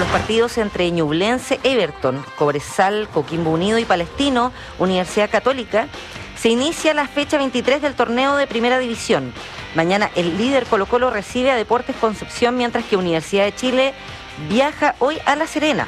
los partidos entre Ñublense, Everton, Cobresal, Coquimbo Unido y Palestino, Universidad Católica, se inicia la fecha 23 del torneo de Primera División. Mañana el líder Colo-Colo recibe a Deportes Concepción, mientras que Universidad de Chile viaja hoy a La Serena.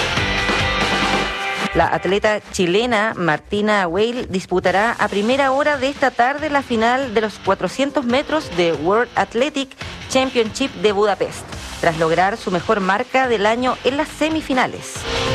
La atleta chilena Martina Weil disputará a primera hora de esta tarde la final de los 400 metros de World Athletic Championship de Budapest, tras lograr su mejor marca del año en las semifinales.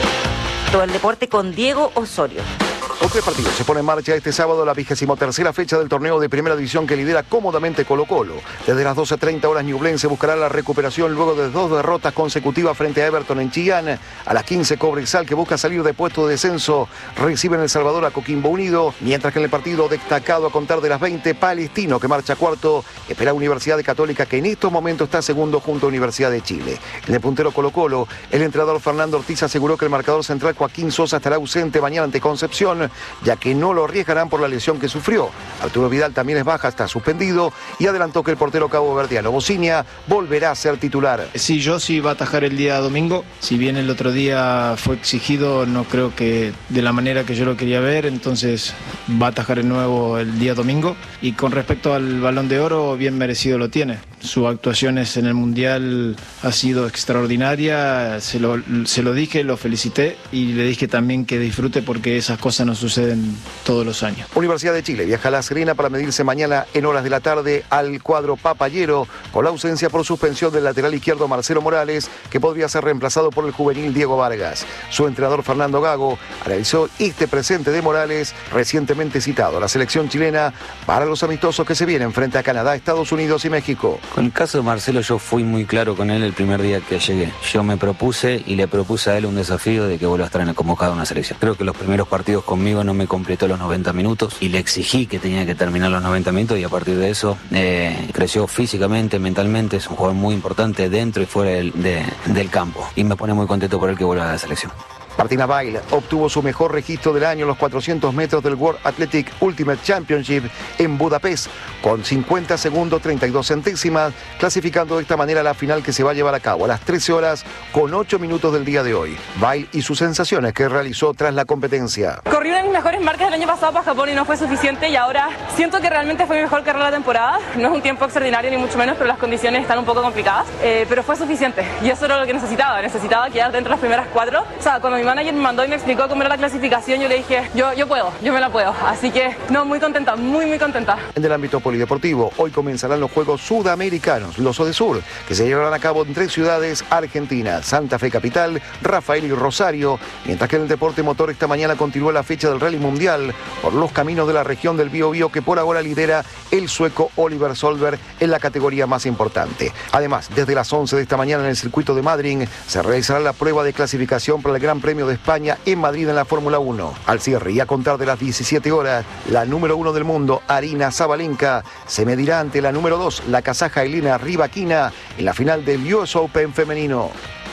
Todo el deporte con Diego Osorio. Con 3 partidos se pone en marcha este sábado la 23ª fecha del torneo de Primera División que lidera cómodamente Colo-Colo. Desde las 12:30 horas Ñublense buscará la recuperación luego de 2 derrotas consecutivas frente a Everton en Chillán. A las 15 Cobresal, que busca salir de puesto de descenso, recibe en El Salvador a Coquimbo Unido, mientras que en el partido destacado a contar de las 20, Palestino, que marcha cuarto, espera a Universidad Católica, que en estos momentos está segundo junto a Universidad de Chile. En el puntero Colo-Colo, el entrenador Fernando Ortiz aseguró que el marcador central Joaquín Sosa estará ausente mañana ante Concepción, ya que no lo arriesgarán por la lesión que sufrió. Arturo Vidal también es baja, está suspendido, y adelantó que el portero caboverdiano Bocinia volverá a ser titular. Sí, Josi va a atajar el día domingo. Si bien el otro día fue exigido, no creo que de la manera que yo lo quería ver, entonces va a atajar de nuevo el día domingo. Y con respecto al Balón de Oro, bien merecido lo tiene. Sus actuaciones en el Mundial ha sido extraordinaria, se lo dije, lo felicité y le dije también que disfrute porque esas cosas no suceden todos los años. Universidad de Chile viaja a La Serena para medirse mañana en horas de la tarde al cuadro papayero, con la ausencia por suspensión del lateral izquierdo Marcelo Morales, que podría ser reemplazado por el juvenil Diego Vargas. Su entrenador Fernando Gago analizó este presente de Morales, recientemente citado a la selección chilena para los amistosos que se vienen frente a Canadá, Estados Unidos y México. Con el caso de Marcelo, yo fui muy claro con él el primer día que llegué. Yo me propuse y le propuse a él un desafío de que vuelva a estar en el convocado de una selección. Creo que los primeros partidos conmigo no me completó los 90 minutos y le exigí que tenía que terminar los 90 minutos, y a partir de eso creció físicamente, mentalmente. Es un jugador muy importante dentro y fuera del campo, y me pone muy contento por él que vuelva a la selección. Martina Weil obtuvo su mejor registro del año en los 400 metros del World Athletic Ultimate Championship en Budapest, con 50 segundos 32 centésimas, clasificando de esta manera a la final que se va a llevar a cabo a las 13 horas con 8 minutos del día de hoy. Weil y sus sensaciones que realizó tras la competencia. Corrí una de mis mejores marcas del año pasado para Japón y no fue suficiente, y ahora siento que realmente fue mi mejor carrera de la temporada. No es un tiempo extraordinario ni mucho menos, pero las condiciones están un poco complicadas, pero fue suficiente y eso era lo que necesitaba quedar dentro de las primeras 4. O sea, cuando mi manager me mandó y me explicó cómo era la clasificación, yo le dije, yo puedo, yo me la puedo. Así que, no, muy contenta, muy contenta. En el ámbito polideportivo, hoy comenzarán los Juegos Sudamericanos, los ODESUR, que se llevarán a cabo en 3 ciudades argentinas: Santa Fe capital, Rafael y Rosario, mientras que en el deporte motor esta mañana continúa la fecha del Rally Mundial por los caminos de la región del Biobío, que por ahora lidera el sueco Oliver Solberg en la categoría más importante. Además, desde las 11 de esta mañana en el circuito de Madrid se realizará la prueba de clasificación para el Gran Premio de España en Madrid en la Fórmula 1. Al cierre y a contar de las 17 horas, la número 1 del mundo, Aryna Sabalenka, se medirá ante la número 2, la kazaja Elena Rybakina, en la final del US Open femenino.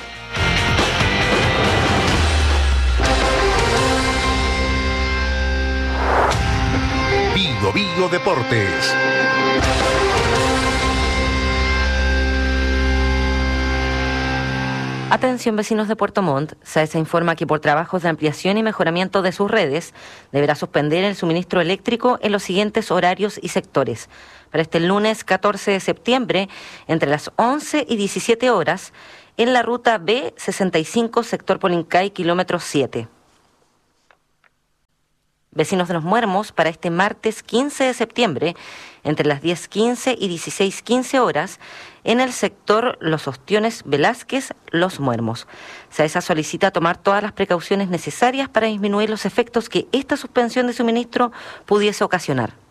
Bio Deportes. Atención, vecinos de Puerto Montt. SAESA informa que por trabajos de ampliación y mejoramiento de sus redes deberá suspender el suministro eléctrico en los siguientes horarios y sectores. Para este lunes 14 de septiembre, entre las 11 y 17 horas, en la ruta B65, sector Polincay, kilómetro 7. Vecinos de Los Muermos, para este martes 15 de septiembre, entre las 10:15 y 16:15 horas, en el sector Los Ostiones Velázquez, Los Muermos. SAESA solicita tomar todas las precauciones necesarias para disminuir los efectos que esta suspensión de suministro pudiese ocasionar.